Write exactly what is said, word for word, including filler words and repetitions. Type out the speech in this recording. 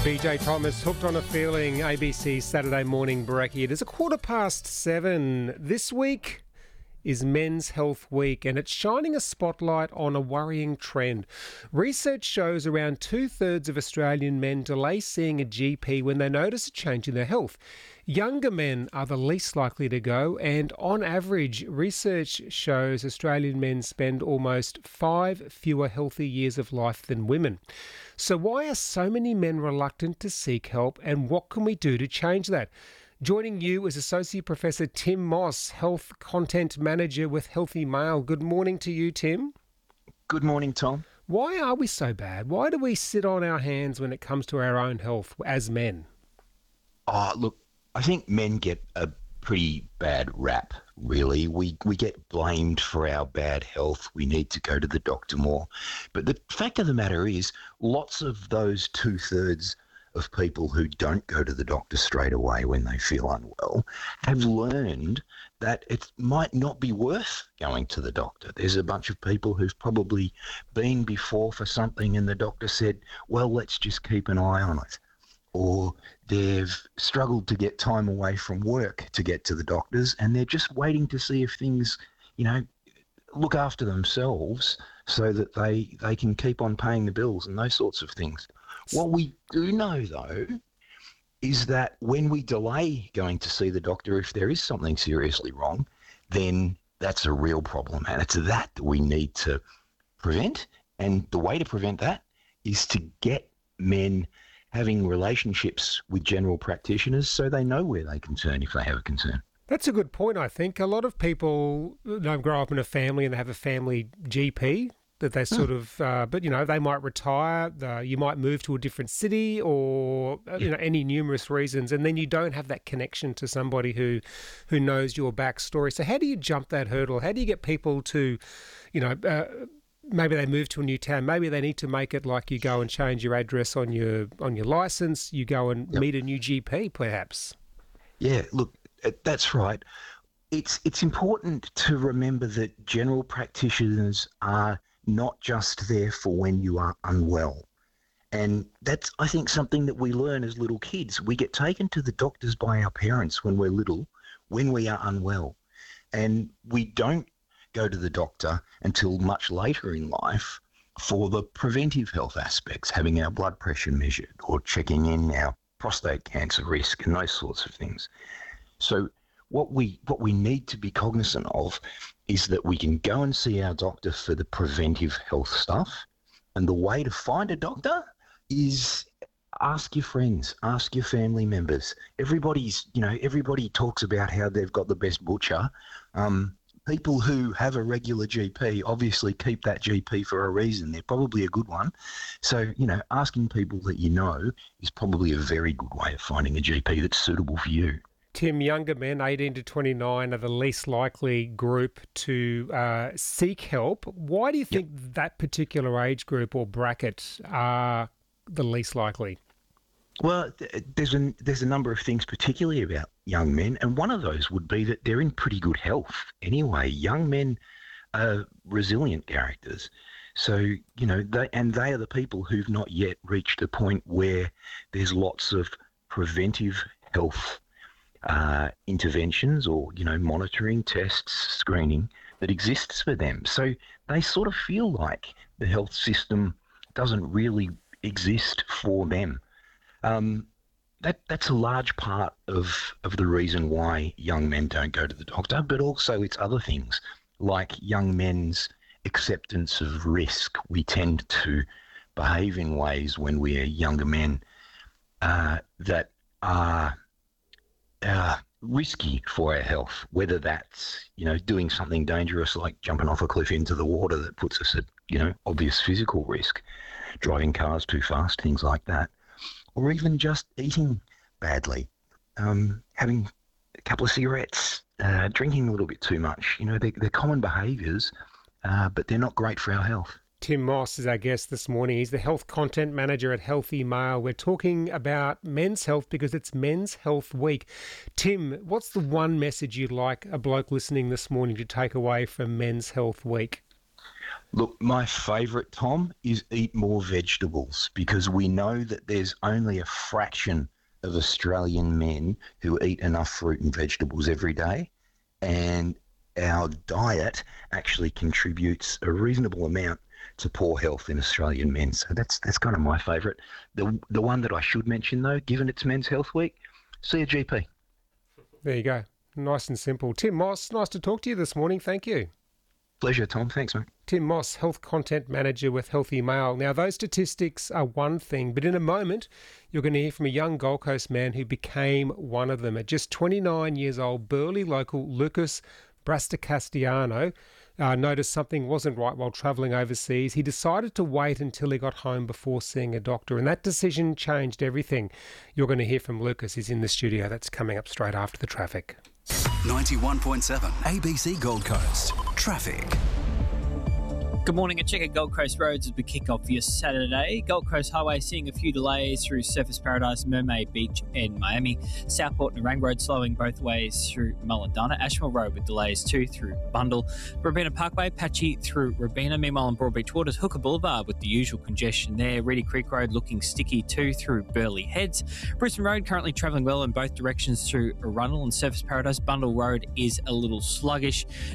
B J Thomas, Hooked on a Feeling, A B C Saturday morning brekkie. It is a quarter past seven. This week is Men's Health Week, and it's shining a spotlight on a worrying trend. Research shows around two-thirds of Australian men delay seeing a G P when they notice a change in their health. Younger men are the least likely to go, and on average, research shows Australian men spend almost five fewer healthy years of life than women. So why are so many men reluctant to seek help, and what can we do to change that? Joining you is Associate Professor Tim Moss, Health Content Manager with Healthy Male. Good morning to you, Tim. Good morning, Tom. Why are we so bad? Why do we sit on our hands when it comes to our own health as men? Oh, look, I think men get a pretty bad rap, really. We we get blamed for our bad health. We need to go to the doctor more. But the fact of the matter is, lots of those two-thirds of people who don't go to the doctor straight away when they feel unwell have learned that it might not be worth going to the doctor. There's a bunch of people who've probably been before for something and the doctor said, well, let's just keep an eye on it. Or they've struggled to get time away from work to get to the doctors and they're just waiting to see if things, you know, look after themselves so that they, they can keep on paying the bills and those sorts of things. What we do know, though, is that when we delay going to see the doctor, if there is something seriously wrong, then that's a real problem. And it's that that we need to prevent. And the way to prevent that is to get men having relationships with general practitioners so they know where they can turn if they have a concern. That's a good point, I think. A lot of people you know, grow up in a family and they have a family G P that they sort mm. of, uh, but, you know, they might retire, uh, you might move to a different city or, uh, you know, any numerous reasons, and then you don't have that connection to somebody who, who knows your backstory. So how do you jump that hurdle? How do you get people to, you know, uh, maybe they move to a new town, maybe they need to make it like you go and change your address on your on your license, you go and yep. meet a new G P perhaps? Yeah, look, that's right. It's it's important to remember that general practitioners are not just there for when you are unwell. And that's, I think, something that we learn as little kids. We get taken to the doctors by our parents when we're little, when we are unwell. And we don't go to the doctor until much later in life for the preventive health aspects, having our blood pressure measured or checking in our prostate cancer risk and those sorts of things. So what we what we need to be cognizant of is that we can go and see our doctor for the preventive health stuff. And the way to find a doctor is ask your friends, ask your family members. Everybody's, you know, everybody talks about how they've got the best butcher. Um, people who have a regular G P obviously keep that G P for a reason. They're probably a good one. So, you know, asking people that you know is probably a very good way of finding a G P that's suitable for you. Tim, younger men, eighteen to twenty-nine, are the least likely group to uh, seek help. Why do you think yep. that particular age group or bracket are the least likely? Well, there's a, there's a number of things particularly about young men, and one of those would be that they're in pretty good health anyway. Young men are resilient characters. So, you know, they, and they are the people who've not yet reached a point where there's lots of preventive health Uh, interventions or, you know, monitoring, tests, screening that exists for them. So they sort of feel like the health system doesn't really exist for them. Um, that that's a large part of, of the reason why young men don't go to the doctor, but also it's other things like young men's acceptance of risk. We tend to behave in ways when we are younger men uh, that are Uh, risky for our health, whether that's, you know, doing something dangerous like jumping off a cliff into the water that puts us at, you know, obvious physical risk, driving cars too fast, things like that, or even just eating badly, um, having a couple of cigarettes, uh, drinking a little bit too much. You know, they're, they're common behaviours, uh, but they're not great for our health. Tim Moss is our guest this morning. He's the Health Content Manager at Healthy Male. We're talking about men's health because it's Men's Health Week. Tim, what's the one message you'd like a bloke listening this morning to take away from Men's Health Week? Look, my favourite, Tom, is eat more vegetables because we know that there's only a fraction of Australian men who eat enough fruit and vegetables every day. And our diet actually contributes a reasonable amount to poor health in Australian men. So that's that's kind of my favourite. The the one that I should mention, though, given it's Men's Health Week, see a G P. There you go. Nice and simple. Tim Moss, nice to talk to you this morning. Thank you. Pleasure, Tom. Thanks, mate. Tim Moss, Health Content Manager with Healthy Mail. Now, those statistics are one thing, but in a moment, you're going to hear from a young Gold Coast man who became one of them. At just twenty-nine years old, Burleigh local Lucas Brasticastiano uh, noticed something wasn't right while travelling overseas. He decided to wait until he got home before seeing a doctor, and that decision changed everything. You're going to hear from Lucas. He's in the studio. That's coming up straight after the traffic. ninety-one point seven A B C Gold Coast. Traffic. Good morning. A check at Gold Coast roads as we kick off your Saturday. Gold Coast Highway seeing a few delays through Surfers Paradise, Mermaid Beach and Miami. Southport and Narang Road slowing both ways through Mullendana. Ashmore Road with delays too through Bundle. Robina Parkway patchy through Robina. Meanwhile on Broadbeach Waters, Hooker Boulevard with the usual congestion there. Reedy Creek Road looking sticky too through Burleigh Heads. Brisbane Road currently travelling well in both directions through Arundel, and Surfers Paradise. Bundle Road is a little sluggish.